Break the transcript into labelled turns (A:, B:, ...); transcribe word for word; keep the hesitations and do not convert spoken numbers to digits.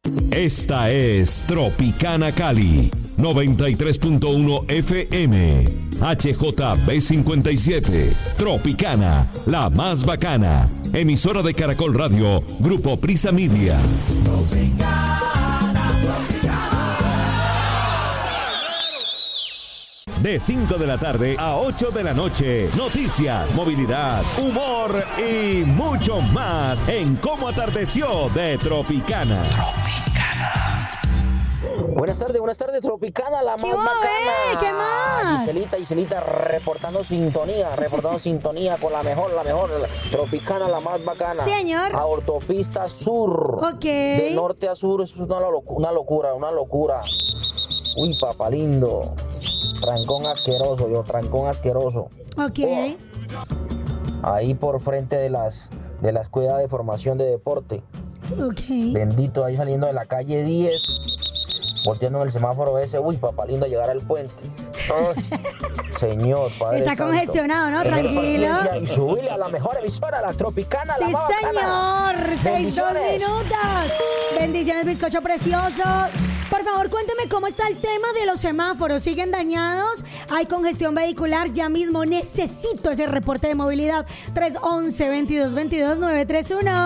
A: Esta es Tropicana Cali, noventa y tres punto uno F M, H J B cincuenta y siete, Tropicana, la más bacana, emisora de Caracol Radio, Grupo Prisa Media. Tropicana, Tropicana. De cinco de la tarde a ocho de la noche, noticias, movilidad, humor y mucho más en Cómo Atardeció de Tropicana.
B: Buenas tardes, buenas tardes, Tropicana, la más
C: ¿Qué
B: bacana.
C: va, ¿Qué más?
B: Giselita, Giselita, reportando sintonía, reportando sintonía con la mejor, la mejor, la Tropicana, la más bacana.
C: Señor.
B: A Autopista Sur.
C: Ok.
B: De norte a sur, eso es una, locu- una locura, una locura. Uy, papá lindo. Trancón asqueroso, yo, trancón asqueroso.
C: Ok.
B: Oh. Ahí por frente de las, de la Escuela de Formación de Deporte.
C: Ok.
B: Bendito, ahí saliendo de la calle diez. Volteando en el semáforo ese, uy, papá lindo, llegar al puente. Ay, señor, Padre
C: Está
B: Santo.
C: congestionado, ¿no?
B: Tener
C: Tranquilo.
B: paciencia y subirle a la mejor emisora, la Tropicana,
C: Sí,
B: la más bacana.
C: señor. Seis, dos
B: Bendiciones.
C: minutos. Bendiciones, bizcocho precioso. Por favor, cuénteme cómo está el tema de los semáforos. ¿Siguen dañados? ¿Hay congestión vehicular? Ya mismo necesito ese reporte de movilidad. tres once, veintidós veintidós, nueve tres uno.